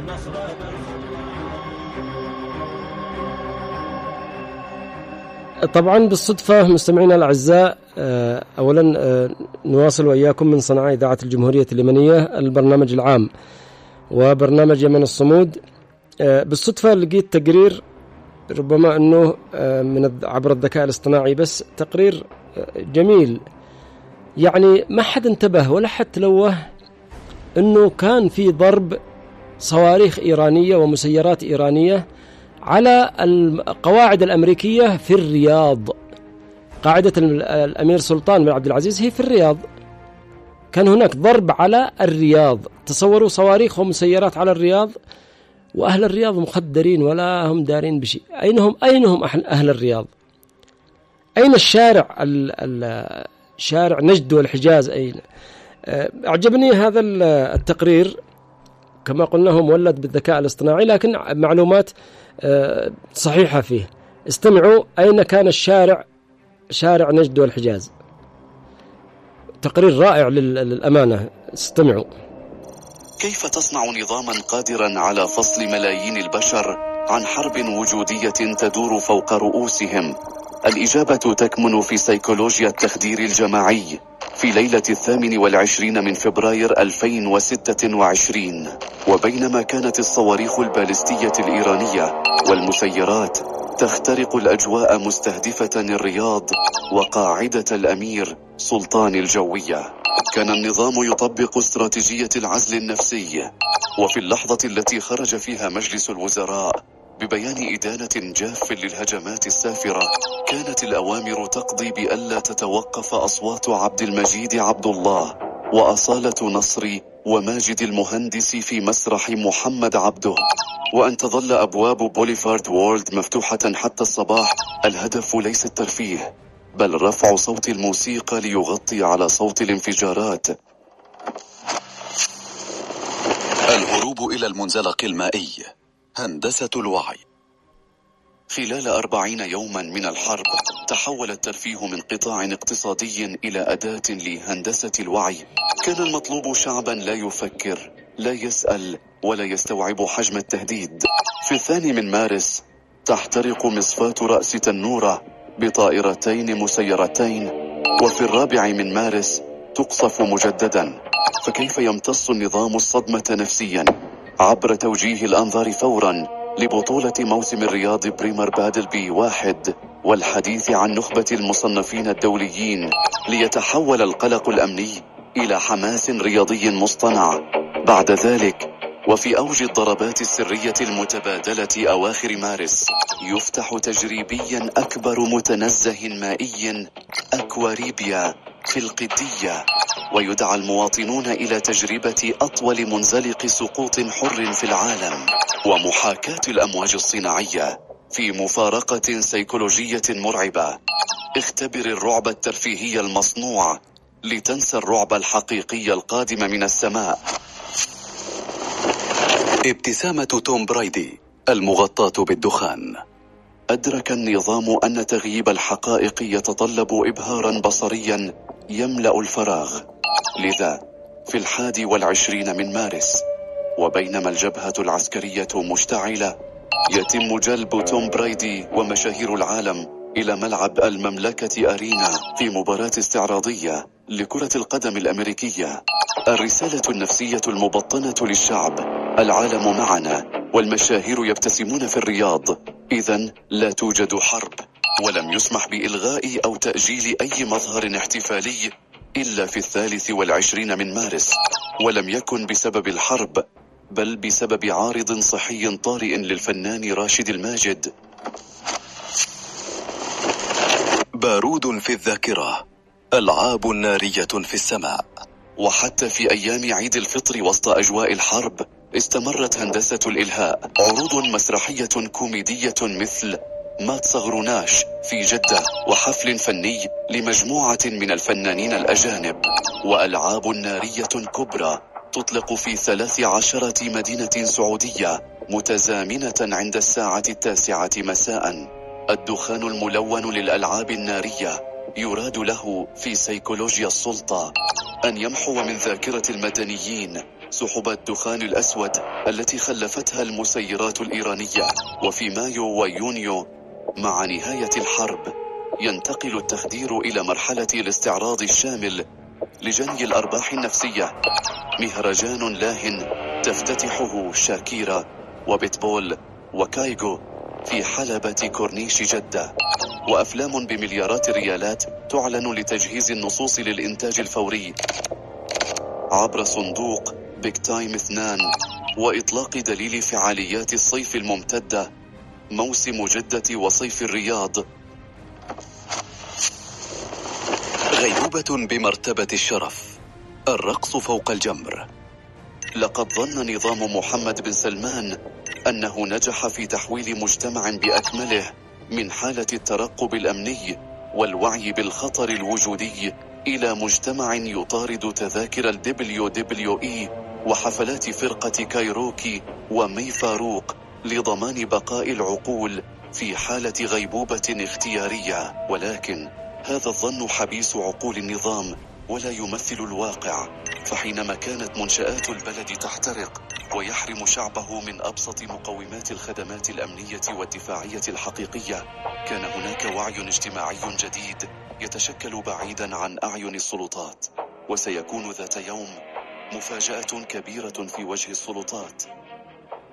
طبعا بالصدفة مستمعينا الأعزاء، أولا نواصل وإياكم من صنعاء إذاعة الجمهورية اليمنية البرنامج العام وبرنامج يمن الصمود. بالصدفة لقيت تقرير، ربما أنه عبر الذكاء الاصطناعي، بس تقرير جميل، يعني ما حد انتبه ولا حد تلوه أنه كان في ضرب صواريخ إيرانية ومسيرات إيرانية على القواعد الأمريكية في الرياض. قاعدة الأمير سلطان بن عبد العزيز هي في الرياض، كان هناك ضرب على الرياض. تصوروا صواريخ ومسيرات على الرياض، وأهل الرياض مخدرين ولا هم دارين بشيء. أينهم أهل الرياض؟ أين الشارع شارع نجد والحجاز أين؟ أعجبني هذا التقرير، كما قلنا هو مولد بالذكاء الاصطناعي لكن معلومات صحيحة فيه. استمعوا أين كان الشارع، شارع نجد والحجاز. تقرير رائع للأمانة، استمعوا. كيف تصنع نظاما قادرا على فصل ملايين البشر عن حرب وجودية تدور فوق رؤوسهم؟ الإجابة تكمن في سيكولوجيا التخدير الجماعي. في ليلة 28 من فبراير 2026، وبينما كانت الصواريخ البالستية الإيرانية والمسيرات تخترق الأجواء مستهدفة الرياض وقاعدة الأمير سلطان الجوية، كان النظام يطبق استراتيجية العزل النفسي. وفي اللحظة التي خرج فيها مجلس الوزراء ببيان إدانة جاف للهجمات السافرة، كانت الأوامر تقضي بألا تتوقف أصوات عبد المجيد عبد الله وأصالة نصري وماجد المهندس في مسرح محمد عبده، وأن تظل أبواب بوليفارد وورلد مفتوحة حتى الصباح. الهدف ليس الترفيه، بل رفع صوت الموسيقى ليغطي على صوت الانفجارات. الهروب إلى المنزلق المائي، هندسة الوعي. خلال 40 يوما من الحرب تحول الترفيه من قطاع اقتصادي إلى أداة لهندسة الوعي. كان المطلوب شعبا لا يفكر، لا يسأل، ولا يستوعب حجم التهديد. في 2 من مارس تحترق مصفاة رأس تنورة بطائرتين مسيرتين، وفي 4 من مارس تقصف مجددا. فكيف يمتص النظام الصدمة نفسيا؟ عبر توجيه الأنظار فورا لبطولة موسم الرياض بريمر بادل B1 والحديث عن نخبة المصنفين الدوليين، ليتحول القلق الأمني إلى حماس رياضي مصطنع. بعد ذلك وفي أوج الضربات السرية المتبادلة أواخر مارس، يفتح تجريبيا أكبر متنزه مائي أكواريبيا في القدية، ويدعى المواطنون إلى تجربة أطول منزلق سقوط حر في العالم ومحاكاة الأمواج الصناعية في مفارقة سيكولوجية مرعبة. اختبر الرعب الترفيهي المصنوع لتنسى الرعب الحقيقي القادم من السماء. ابتسامة توم برايدي المغطاة بالدخان. أدرك النظام أن تغييب الحقائق يتطلب إبهارا بصريا يملأ الفراغ. لذا في 21 من مارس، وبينما الجبهة العسكرية مشتعلة، يتم جلب توم برايدي ومشاهير العالم إلى ملعب المملكة أرينا في مباراة استعراضية لكرة القدم الأمريكية. الرسالة النفسية المبطنة للشعب: العالم معنا والمشاهير يبتسمون في الرياض، إذن لا توجد حرب. ولم يسمح بإلغاء أو تأجيل أي مظهر احتفالي إلا في 23 من مارس، ولم يكن بسبب الحرب، بل بسبب عارض صحي طارئ للفنان راشد الماجد. بارود في الذاكرة، ألعاب نارية في السماء. وحتى في أيام عيد الفطر وسط أجواء الحرب استمرت هندسة الإلهاء. عروض مسرحية كوميدية مثل مات صغروناش في جدة، وحفل فني لمجموعة من الفنانين الأجانب، وألعاب نارية كبرى تطلق في 13 مدينة سعودية متزامنة عند الساعة 9 مساء. الدخان الملون للألعاب النارية يراد له في سيكولوجيا السلطة أن يمحو من ذاكرة المدنيين سحب الدخان الأسود التي خلفتها المسيرات الإيرانية. وفي مايو ويونيو مع نهاية الحرب ينتقل التخدير إلى مرحلة الاستعراض الشامل لجني الأرباح النفسية. مهرجان لاهٍ تفتتحه شاكيرا وبيتبول وكايغو في حلبة كورنيش جدة، وأفلام بمليارات الريالات تعلن لتجهيز النصوص للإنتاج الفوري عبر صندوق بيج تايم 2 وإطلاق دليل فعاليات الصيف الممتدة موسم جدة وصيف الرياض. غيبوبة بمرتبة الشرف، الرقص فوق الجمر. لقد ظن نظام محمد بن سلمان أنه نجح في تحويل مجتمع بأكمله من حالة الترقب الأمني والوعي بالخطر الوجودي إلى مجتمع يطارد تذاكر ال WWE وحفلات فرقة كايروكي ومي فاروق لضمان بقاء العقول في حالة غيبوبة اختيارية. ولكن هذا الظن حبيس عقول النظام ولا يمثل الواقع، فحينما كانت منشآت البلد تحترق ويحرم شعبه من أبسط مقومات الخدمات الأمنية والدفاعية الحقيقية، كان هناك وعي اجتماعي جديد يتشكل بعيدا عن أعين السلطات. وسيكون ذات يوم مفاجأة كبيرة في وجه السلطات